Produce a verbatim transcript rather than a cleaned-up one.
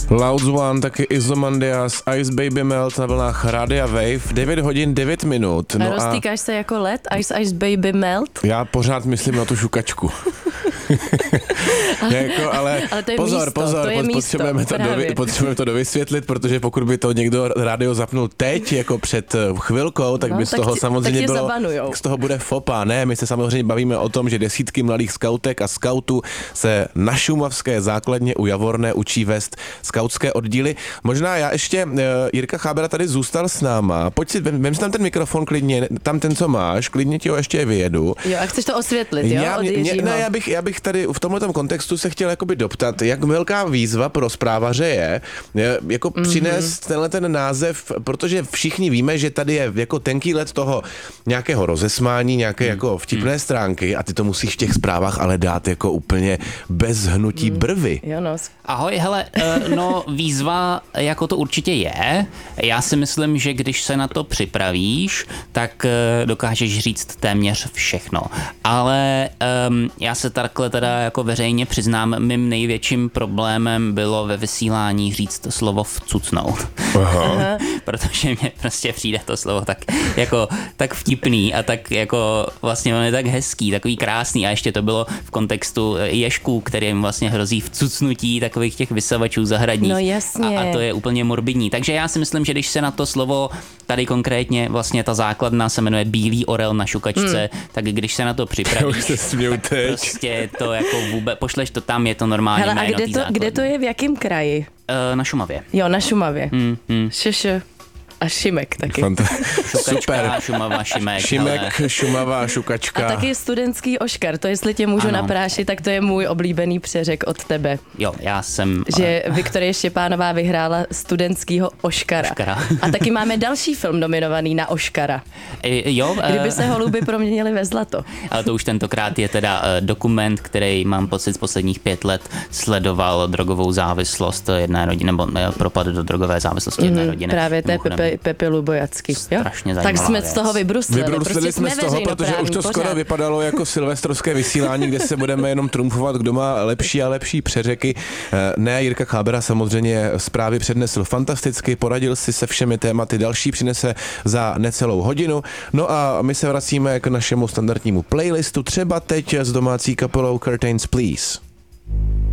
Loud One, taky Izomandias, Ice Baby Melt na vlnách Radia Wave, devět hodin devět minut. No a roztýkáš se jako led, Ice Ice Baby Melt? Já pořád myslím na tu šukačku. ale, jako, ale, ale to je pozor, místo, pozor, to je potřebujeme, místo, to dovy, potřebujeme to dovysvětlit, protože pokud by to někdo rádio zapnul teď, jako před chvilkou, tak no, by z tak toho ti, samozřejmě tak bylo, zabanujou. z toho bude fopa. Ne, my se samozřejmě bavíme o tom, že desítky mladých skautek a skautů se na šumavské základně u Javorné učí vést skautské oddíly. Možná já ještě, Jirka Chábera tady zůstal s náma. Pojď si, vem, vem si tam ten mikrofon klidně, tam ten, co máš, klidně ti ho ještě vyjedu. Jo, a chceš to osvětlit, jo? Já, mě, ne, já bych, já bych tady v tomhletom kontextu se chtěl jakoby doptat, jak velká výzva pro zprávaře je, je jako mm-hmm. přinést tenhle ten název, protože všichni víme, že tady je jako tenký led toho nějakého rozesmání, nějaké mm. jako vtipné mm. stránky a ty to musíš v těch zprávách ale dát jako úplně bez hnutí mm. brvy. Jo, no. Ahoj, hele, no výzva jako to určitě je. Já si myslím, že když se na to připravíš, tak dokážeš říct téměř všechno. Ale um, já se takhle teda jako veřejně přiznám, mým největším problémem bylo ve vysílání říct slovo vcucnout. Aha. Protože mě prostě přijde to slovo tak jako tak vtipný a tak jako vlastně on je tak hezký, takový krásný a ještě to bylo v kontextu ježků, kterým vlastně hrozí vcucnutí takových těch vysavačů zahradních. No jasně. A, a to je úplně morbidní. Takže já si myslím, že když se na to slovo tady konkrétně vlastně ta základna se jmenuje Bílý orel na šukačce, hmm. tak když se na to připravíš, tak prostě to jako vůbec, pošleš to tam, je to normální. Hele, jméno a kde to, kde to je, v jakém kraji? Uh, na Šumavě. Jo, na Šumavě. Hmm, hmm. Šeše. A Šimek taky. Šukačka, super. Šumava, Šimek. Šimek, hele. Šumava, Šukačka. A taky studentský Oškar, to jestli tě můžu ano. naprášit, tak to je můj oblíbený přeřek od tebe. Jo, já jsem... Že Viktorie Štěpánová vyhrála studentskýho Oškara. Oškara. A taky máme další film nominovaný na Oškara. I, jo. Kdyby se holuby proměnili ve zlato. Ale to už tentokrát je teda dokument, který mám pocit z posledních pět let sledoval drogovou závislost jedné rodiny, nebo propad do drogové závislosti jedné mm, rodiny. Právě té Pepe, Pepe Lubojacky. Strašně tak jsme věc. z toho vybruslili. Vybruslili prostě jsme z toho, protože už to pořád. skoro vypadalo jako silvestrovské vysílání, kde se budeme jenom trumfovat, kdo má lepší a lepší přeřeky. Ne, Jirka Chábera samozřejmě zprávy přednesl fantasticky, poradil si se všemi tématy, další přinese za necelou hodinu. No a my se vracíme k našemu standardnímu playlistu, třeba teď s domácí kapelou Curtains Please.